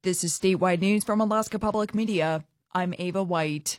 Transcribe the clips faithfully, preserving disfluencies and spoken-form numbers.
This is statewide news from Alaska Public Media. I'm Ava White.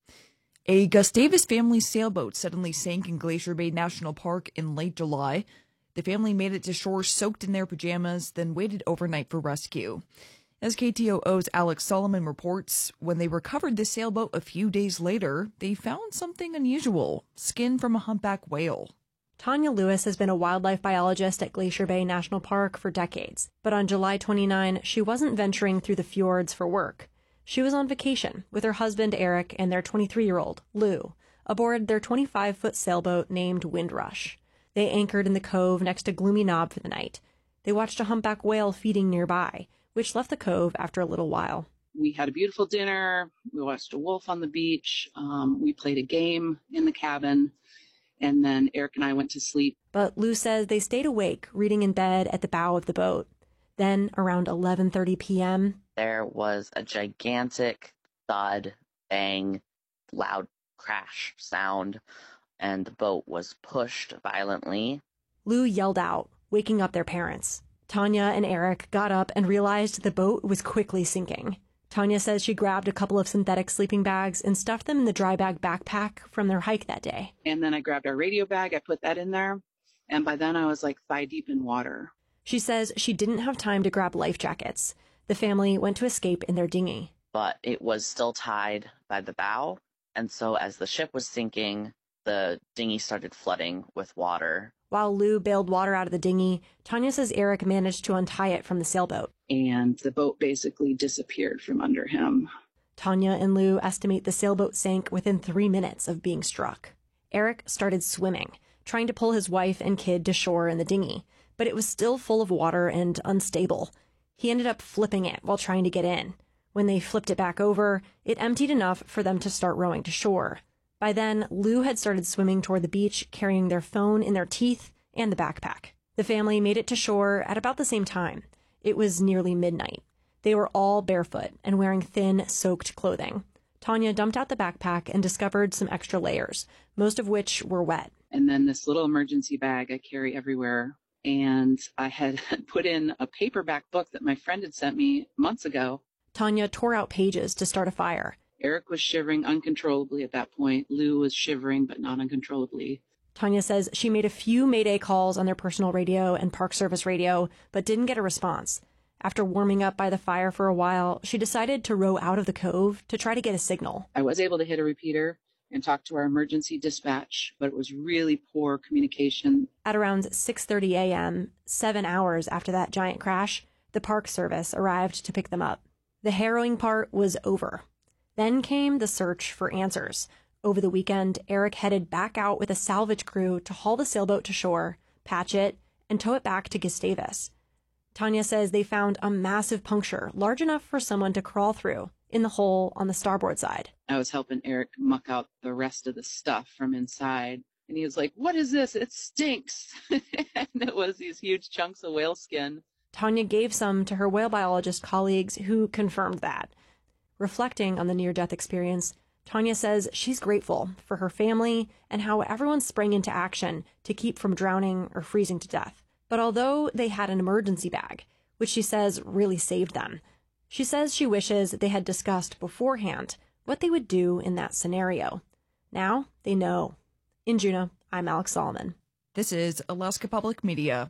A Gustavus family sailboat suddenly sank in Glacier Bay National Park in late July. The family made it to shore soaked in their pajamas, then waited overnight for rescue. As K T O O's Alex Solomon reports, when they recovered the sailboat a few days later, they found something unusual: skin from a humpback whale. Tanya Lewis has been a wildlife biologist at Glacier Bay National Park for decades, but on July twenty-ninth, she wasn't venturing through the fjords for work. She was on vacation with her husband Eric and their twenty-three-year-old, Lou, aboard their twenty-five-foot sailboat named Windrush. They anchored in the cove next to Gloomy Knob for the night. They watched a humpback whale feeding nearby, which left the cove after a little while. We had a beautiful dinner. We watched a wolf on the beach. Um, we played a game in the cabin. And then Eric and I went to sleep. But Lou says they stayed awake, reading in bed at the bow of the boat. Then, around eleven thirty p.m., there was a gigantic thud, bang, loud crash sound, and the boat was pushed violently. Lou yelled out, waking up their parents. Tanya and Eric got up and realized the boat was quickly sinking. Tanya says she grabbed a couple of synthetic sleeping bags and stuffed them in the dry bag backpack from their hike that day. And then I grabbed our radio bag, I put that in there, and by then I was like thigh deep in water. She says she didn't have time to grab life jackets. The family went to escape in their dinghy. But it was still tied by the bow, and so as the ship was sinking, the dinghy started flooding with water. While Lou bailed water out of the dinghy, Tanya says Eric managed to untie it from the sailboat. And the boat basically disappeared from under him. Tanya and Lou estimate the sailboat sank within three minutes of being struck. Eric started swimming, trying to pull his wife and kid to shore in the dinghy, but it was still full of water and unstable. He ended up flipping it while trying to get in. When they flipped it back over, it emptied enough for them to start rowing to shore. By then, Lou had started swimming toward the beach, carrying their phone in their teeth and the backpack. The family made it to shore at about the same time. It was nearly midnight. They were all barefoot and wearing thin, soaked clothing. Tanya dumped out the backpack and discovered some extra layers, most of which were wet. And then this little emergency bag I carry everywhere. And I had put in a paperback book that my friend had sent me months ago. Tanya tore out pages to start a fire. Eric was shivering uncontrollably at that point. Lou was shivering, but not uncontrollably. Tanya says she made a few Mayday calls on their personal radio and Park Service radio, but didn't get a response. After warming up by the fire for a while, she decided to row out of the cove to try to get a signal. I was able to hit a repeater and talk to our emergency dispatch, but it was really poor communication. At around six thirty a.m., seven hours after that giant crash, the Park Service arrived to pick them up. The harrowing part was over. Then came the search for answers. Over the weekend, Eric headed back out with a salvage crew to haul the sailboat to shore, patch it, and tow it back to Gustavus. Tanya says they found a massive puncture, large enough for someone to crawl through, in the hole on the starboard side. I was helping Eric muck out the rest of the stuff from inside, and he was like, "What is this? It stinks." And it was these huge chunks of whale skin. Tanya gave some to her whale biologist colleagues who confirmed that. Reflecting on the near-death experience, Tanya says she's grateful for her family and how everyone sprang into action to keep from drowning or freezing to death. But although they had an emergency bag, which she says really saved them, she says she wishes they had discussed beforehand what they would do in that scenario. Now they know. In Juneau, I'm Alex Solomon. This is Alaska Public Media.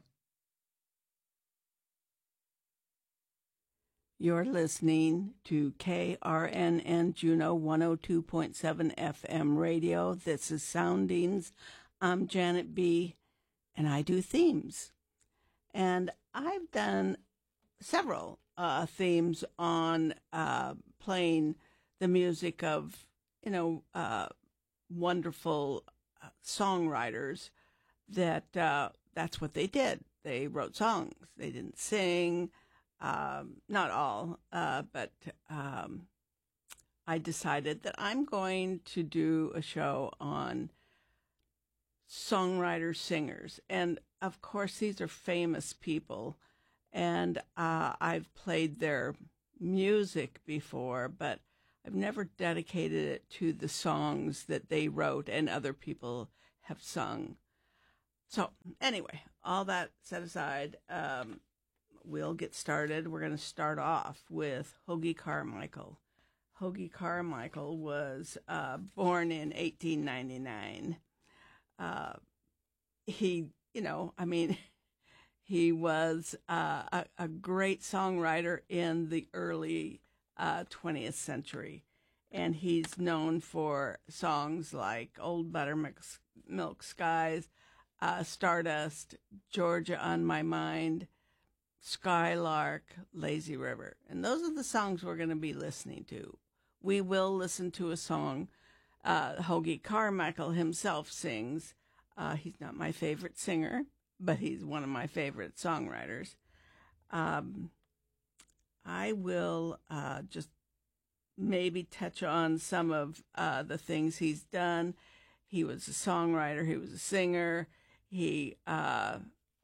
You're listening to K R N N Juneau one oh two point seven F M radio. This is Soundings. I'm Janet B., and I do themes. And I've done several uh, themes on uh, playing the music of, you know, uh, wonderful uh, songwriters that uh, that's what they did. They wrote songs. They didn't sing. Um, not all, uh, but um, I decided that I'm going to do a show on songwriters, singers. And, of course, these are famous people, and uh, I've played their music before, but I've never dedicated it to the songs that they wrote and other people have sung. So, anyway, all that set aside, um, we'll get started. We're going to start off with Hoagy Carmichael. Hoagy Carmichael was uh, born in eighteen ninety-nine. Uh, he, you know, I mean, he was uh, a, a great songwriter in the early uh, twentieth century. And he's known for songs like Old Buttermilk Skies, uh, Stardust, Georgia on My Mind, Skylark, Lazy River. And those are the songs we're going to be listening to. We will listen to a song uh, Hoagy Carmichael himself sings. Uh, he's not my favorite singer, but he's one of my favorite songwriters. Um, I will uh, just maybe touch on some of uh, the things he's done. He was a songwriter. He was a singer. He uh,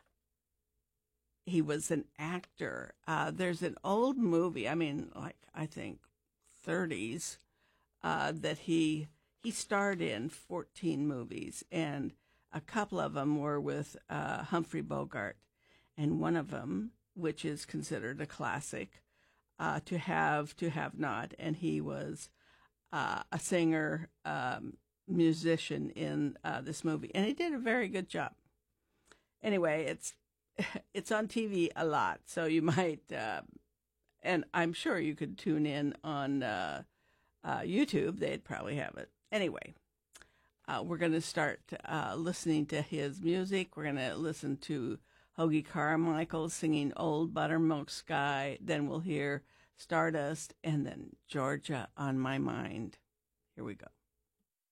he was an actor. Uh, there's an old movie, I mean, like, I think thirties, uh, that he he starred in fourteen movies, and a couple of them were with uh, Humphrey Bogart, and one of them, which is considered a classic, Uh, to have, to have not. And he was uh, a singer, um, musician in uh, this movie. And he did a very good job. Anyway, it's it's on T V a lot. So you might, uh, and I'm sure you could tune in on uh, uh, YouTube. They'd probably have it. Anyway, uh, we're going to start uh, listening to his music. We're going to listen to Hoagy Carmichael singing Old Buttermilk Sky. Then we'll hear Stardust and then Georgia on My Mind. Here we go.